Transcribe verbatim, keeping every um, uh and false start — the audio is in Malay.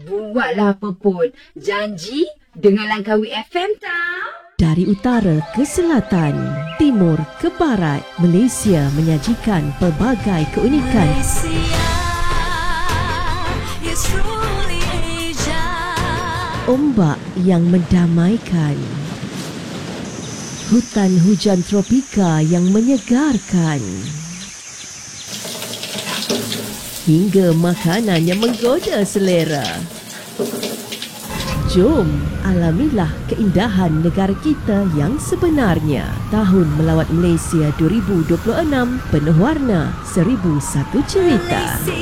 Buatlah apa pun. Janji dengan Langkawi F M tau. Dari utara ke selatan, timur ke barat, Malaysia menyajikan pelbagai keunikan. Malaysia is truly Asia. Ombak yang mendamaikan. Hutan hujan tropika yang menyegarkan. Hingga makanan yang menggoda selera. Jom alamilah keindahan negara kita yang sebenarnya. Tahun Melawat Malaysia dua ribu dua puluh enam, penuh warna, seribu satu cerita.